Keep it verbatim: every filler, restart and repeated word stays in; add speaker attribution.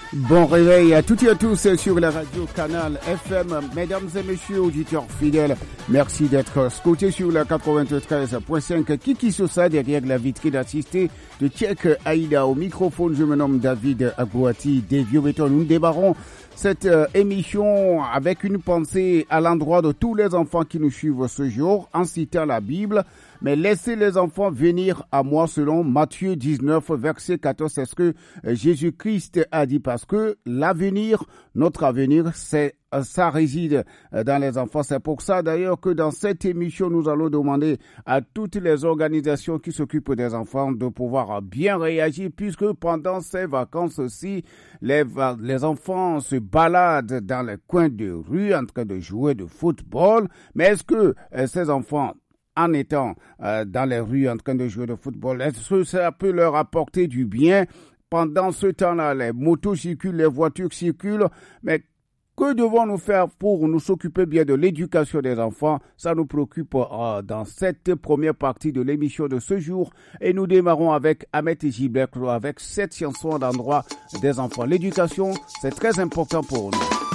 Speaker 1: Bon réveil à toutes et à tous sur la radio Canal F M. Mesdames et messieurs auditeurs fidèles, merci d'être scotchés sur la quatre-vingt-treize point cinq. Kiki Sosa derrière la vitrine assistée de Tchèque Aïda au microphone. Je me nomme David Agouati des Vieux Béton. Nous démarrons cette euh, émission avec une pensée à l'endroit de tous les enfants qui nous suivent ce jour en citant la Bible. Mais laissez les enfants venir à moi selon Matthieu dix-neuf, verset quatorze. C'est ce que Jésus-Christ a dit parce que l'avenir, notre avenir, c'est ça réside dans les enfants. C'est pour ça d'ailleurs que dans cette émission, nous allons demander à toutes les organisations qui s'occupent des enfants de pouvoir bien réagir puisque pendant ces vacances-ci, les, les enfants se baladent dans les coins de rue en train de jouer de football. Mais est-ce que euh, ces enfants en étant euh, dans les rues en train de jouer de football, est-ce que ça peut leur apporter du bien? Pendant ce temps-là, les motos circulent, les voitures circulent, mais que devons-nous faire pour nous s'occuper bien de l'éducation des enfants? Ça nous préoccupe euh, dans cette première partie de l'émission de ce jour. Et nous démarrons avec Ahmed Gilbert avec cette chanson d'endroit des enfants. L'éducation, c'est très important pour nous.